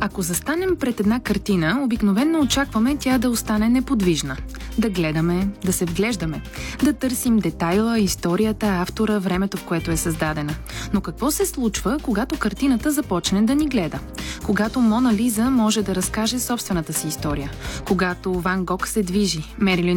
Ако застанем пред една картина, обикновено очакваме тя да остане неподвижна. Да гледаме, да се вглеждаме, да търсим детайла, историята, автора, времето, в което е създадена. Но какво се случва, когато картината започне да ни гледа? Когато Мона Лиза може да разкаже собствената си история? Когато Ван Гог се движи, Мерилин